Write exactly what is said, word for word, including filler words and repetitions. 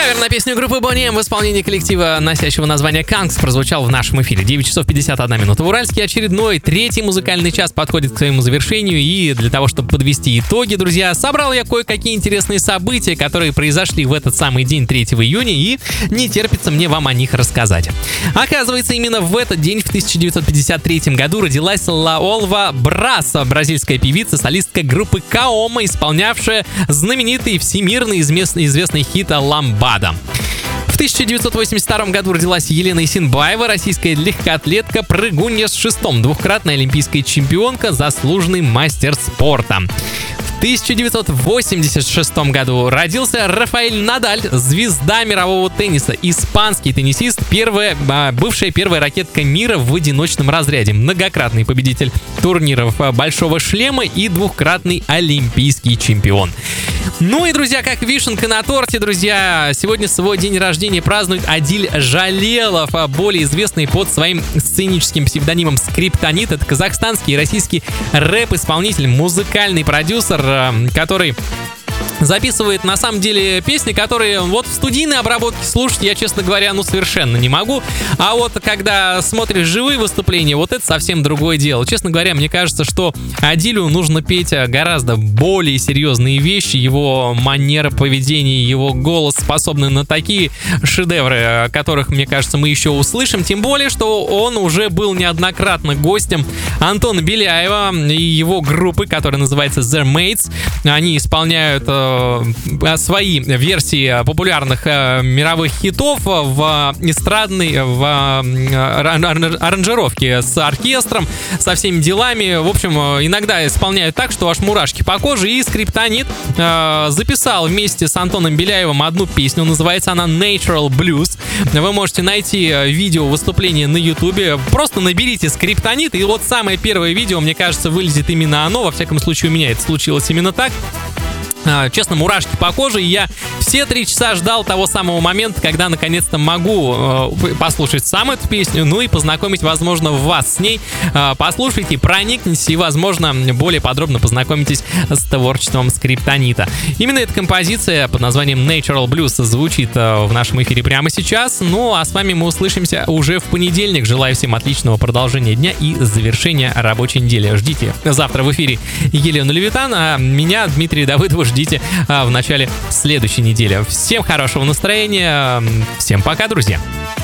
Кавер на песню группы Boney M в исполнении коллектива, носящего название Kanks, прозвучал в нашем эфире. девять часов пятьдесят одна минута в Уральске. Очередной, третий музыкальный час подходит к своему завершению. И для того, чтобы подвести итоги, друзья, собрал я кое-какие интересные события, которые произошли в этот самый день, третьего июня, и не терпится мне вам о них рассказать. Оказывается, именно в этот день, в тысяча девятьсот пятьдесят третьем году, родилась Лаолва Браса, бразильская певица, солистка группы Каома, исполнявшая знаменитый всемирно известный хит «Ламбада». В тысяча девятьсот восемьдесят втором году родилась Елена Исинбаева, российская легкоатлетка, прыгунья с шестом, двукратная олимпийская чемпионка, заслуженный мастер спорта. В тысяча девятьсот восемьдесят шестом году родился Рафаэль Надаль, звезда мирового тенниса, испанский теннисист, первая, бывшая первая ракетка мира в одиночном разряде, многократный победитель турниров «Большого шлема» и двукратный олимпийский чемпион. Ну и, друзья, как вишенка на торте, друзья, сегодня свой день рождения празднует Адиль Жалелов, более известный под своим сценическим псевдонимом Скриптонит. Это казахстанский и российский рэп-исполнитель, музыкальный продюсер, который записывает, на самом деле, песни, которые вот в студийной обработке слушать я, честно говоря, ну совершенно не могу. А вот когда смотришь живые выступления, вот это совсем другое дело. Честно говоря, мне кажется, что Адилю нужно петь гораздо более серьезные вещи. Его манера поведения, его голос способны на такие шедевры, которых, мне кажется, мы еще услышим. Тем более, что он уже был неоднократно гостем Антона Беляева и его группы, которая называется The Mates. Они исполняют свои версии популярных э, мировых хитов в эстрадной в, э, аранжировке с оркестром, со всеми делами. В общем, иногда исполняют так, что аж мурашки по коже. И Скриптонит э, записал вместе с Антоном Беляевым одну песню. Называется она Natural Blues. Вы можете найти видео выступления на ютубе. Просто наберите Скриптонит, и вот самое первое видео, мне кажется, вылезет именно оно. Во всяком случае, у меня это случилось именно так. Честно, мурашки по коже, и я все три часа ждал того самого момента, когда наконец-то могу э, послушать сам эту песню, ну и познакомить, возможно, вас с ней. Э, послушайте, проникнитесь и, возможно, более подробно познакомитесь с творчеством Скриптонита. Именно эта композиция под названием Natural Blues звучит э, в нашем эфире прямо сейчас. Ну, а с вами мы услышимся уже в понедельник. Желаю всем отличного продолжения дня и завершения рабочей недели. Ждите завтра в эфире Елену Левитан, а меня, Дмитрия Давыдова, ждите а, в начале следующей недели. Всем хорошего настроения. Всем пока, друзья.